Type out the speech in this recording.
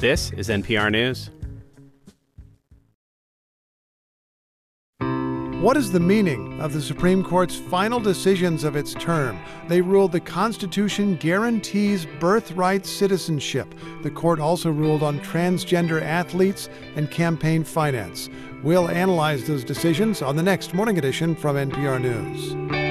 This is NPR News. What is the meaning of the Supreme Court's final decisions of its term? They ruled the Constitution guarantees birthright citizenship. The court also ruled on transgender athletes and campaign finance. We'll analyze those decisions on the next Morning Edition from NPR News.